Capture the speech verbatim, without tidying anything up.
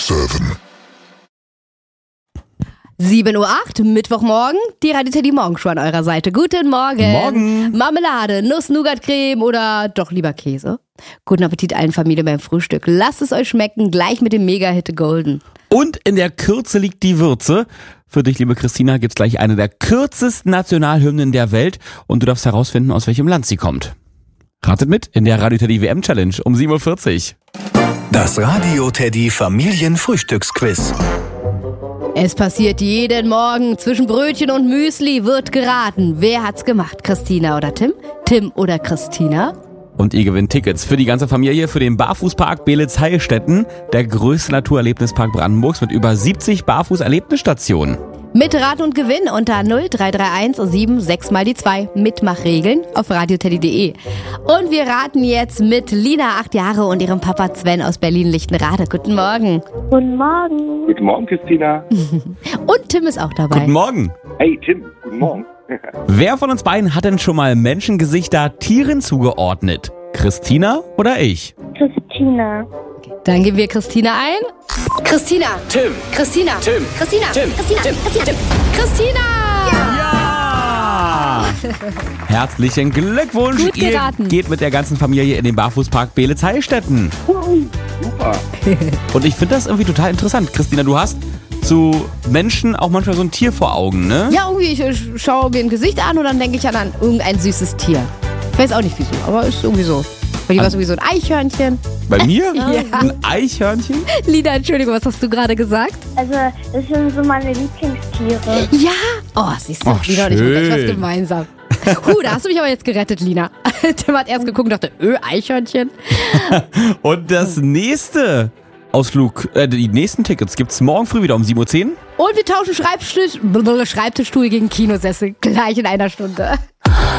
sieben. sieben Uhr acht, Mittwochmorgen, die Radio Teddy Morgenshow an eurer Seite. Guten Morgen. Morgen. Marmelade, Nuss-Nougat-Creme oder doch lieber Käse? Guten Appetit allen Familien beim Frühstück. Lasst es euch schmecken, gleich mit dem Mega-Hit Golden. Und in der Kürze liegt die Würze. Für dich, liebe Christina, gibt's gleich eine der kürzesten Nationalhymnen der Welt und du darfst herausfinden, aus welchem Land sie kommt. Ratet mit in der Radio Teddy W M Challenge um sieben Uhr vierzig. Das Radio Teddy Familienfrühstücksquiz. Es passiert jeden Morgen. Zwischen Brötchen und Müsli wird geraten. Wer hat's gemacht? Christina oder Tim? Tim oder Christina? Und ihr gewinnt Tickets für die ganze Familie für den Barfußpark Beelitz-Heilstätten, der größte Naturerlebnispark Brandenburgs mit über siebzig Barfuß-Erlebnisstationen. Mit Rat und Gewinn unter null drei drei eins sieben sechs mal die zwei. Mitmachregeln auf radioteddy punkt de. Und wir raten jetzt mit Lina, acht Jahre, und ihrem Papa Sven aus Berlin-Lichtenrade. Guten Morgen. Guten Morgen. Guten Morgen, Christina. Und Tim ist auch dabei. Guten Morgen. Hey, Tim, guten Morgen. Wer von uns beiden hat denn schon mal Menschengesichter Tieren zugeordnet? Christina oder ich? Christina. Dann geben wir Christina ein. Christina. Tim. Christina. Tim. Christina. Tim. Christina. Tim. Christina. Tim. Christina. Ja! Herzlichen Glückwunsch. Gut geraten. Ihr geht mit der ganzen Familie in den Barfußpark Beelitz-Heilstätten. Super. Und ich finde das irgendwie total interessant. Christina, du hast zu Menschen auch manchmal so ein Tier vor Augen, ne? Ja, irgendwie, ich, ich schaue mir ein Gesicht an und dann denke ich an, an irgendein süßes Tier. Ich weiß auch nicht wieso, aber ist irgendwie so. Bei dir war es irgendwie so ein Eichhörnchen. Bei mir? Ja. Ein Eichhörnchen? Lina, Entschuldigung, was hast du gerade gesagt? Also, das sind so meine Lieblingstiere. Ja. Oh, siehst du, Ach, Lina und ich haben gleich was schön. gemeinsam. Puh, da hast du mich aber jetzt gerettet, Lina. Tim hat erst geguckt und dachte, öh, Eichhörnchen. Und das nächste Ausflug, äh, die nächsten Tickets gibt's morgen früh wieder um sieben Uhr zehn. Und wir tauschen Schreibtisch, Schreibtischstuhl gegen Kinosessel. Gleich in einer Stunde.